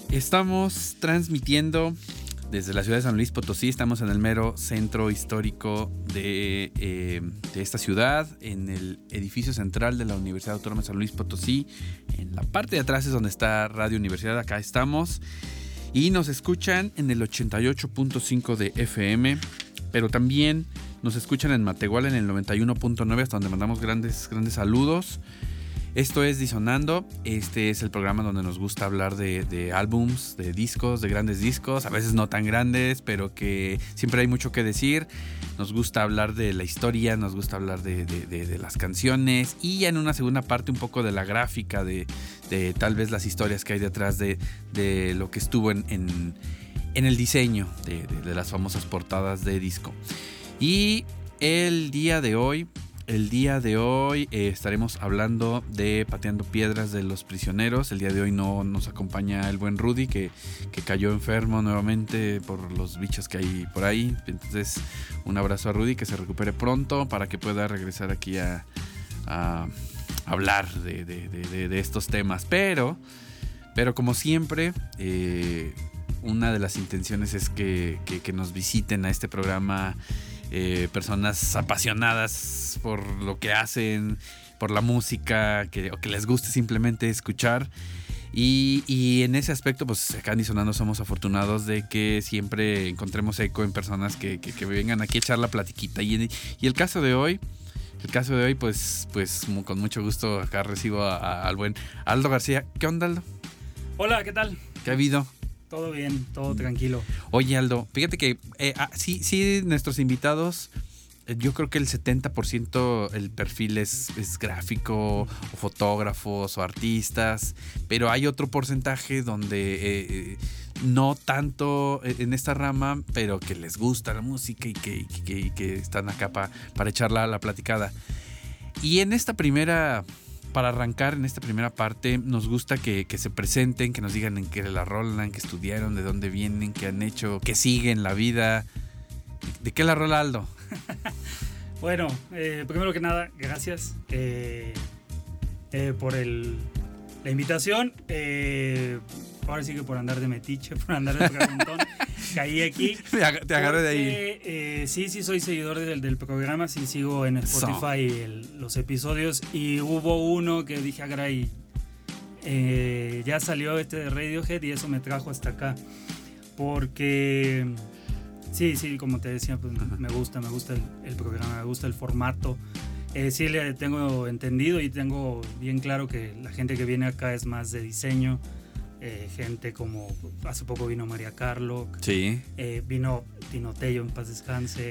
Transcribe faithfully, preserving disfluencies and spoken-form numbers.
Estamos transmitiendo desde la ciudad de San Luis Potosí. Estamos en el mero centro histórico de, eh, de esta ciudad, en el edificio central de la Universidad Autónoma de San Luis Potosí. En la parte de atrás es donde está Radio Universidad. Acá estamos y nos escuchan en el ochenta y ocho punto cinco de F M, pero también nos escuchan en Matehuala en el noventa y uno punto nueve, hasta donde mandamos grandes, grandes saludos. Esto es Disonando. Este es el programa donde nos gusta hablar de, de álbums, de discos, de grandes discos, a veces no tan grandes, pero que siempre hay mucho que decir. Nos gusta hablar de la historia, nos gusta hablar de, de, de, de las canciones, y en una segunda parte un poco de la gráfica, de, de tal vez las historias que hay detrás de, de lo que estuvo en, en, en el diseño de, de, de las famosas portadas de disco. Y el día de hoy... El día de hoy eh, estaremos hablando de Pateando Piedras de los Prisioneros. El día de hoy no nos acompaña el buen Rudy, que, que cayó enfermo nuevamente por los bichos que hay por ahí. Entonces, un abrazo a Rudy, que se recupere pronto para que pueda regresar aquí a, a hablar de, de, de, de estos temas. Pero, pero como siempre, eh, una de las intenciones es que, que, que nos visiten a este programa Eh, personas apasionadas por lo que hacen, por la música, que, o que les guste simplemente escuchar. Y, y en ese aspecto, pues acá en Disonando somos afortunados de que siempre encontremos eco en personas que, que, que vengan aquí a echar la platiquita. Y, y el caso de hoy, el caso de hoy, pues, pues con mucho gusto acá recibo a, a, al buen Aldo García. ¿Qué onda, Aldo? Hola, ¿qué tal? ¿Qué ha habido? Todo bien, todo tranquilo. Oye, Aldo, fíjate que eh, ah, sí, sí, nuestros invitados, eh, yo creo que el setenta por ciento el perfil es, es gráfico, o fotógrafos, o artistas, pero hay otro porcentaje donde eh, no tanto en esta rama, pero que les gusta la música y que, y que, y que están acá pa, para echar la, la platicada. Y en esta primera... Para arrancar en esta primera parte, nos gusta que, que se presenten, que nos digan en qué la rolan, qué estudiaron, de dónde vienen, qué han hecho, qué siguen la vida. ¿De qué la rola, Aldo? Bueno, eh, primero que nada, gracias eh, eh, por el, la invitación. Eh, ahora sí que por andar de metiche, por andar de preguntón, caí aquí. Te agarré de ahí. Eh, sí, sí, soy seguidor del, del programa, sí sigo en Spotify so. el, los episodios, y hubo uno que dije, agray, eh, ya salió este de Radiohead y eso me trajo hasta acá. Porque, sí, sí, como te decía, pues me gusta, me gusta el, el programa, me gusta el formato. Eh, sí, le tengo entendido y tengo bien claro que la gente que viene acá es más de diseño. Eh, gente como hace poco vino María Carlo, sí. eh, vino Tino Tello, en paz descanse,